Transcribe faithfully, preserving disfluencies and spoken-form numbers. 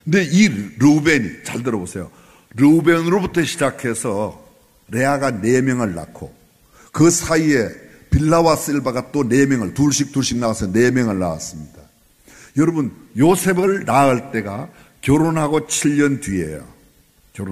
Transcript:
근데 이 르우벤이, 잘 들어보세요. 르우벤으로부터 시작해서 레아가 네 명을 낳고 그 사이에 빌라와 실바가 또 네 명을 둘씩 둘씩 낳아서 네 명을 낳았습니다. 여러분, 요셉을 낳을 때가 결혼하고 칠 년 뒤에요.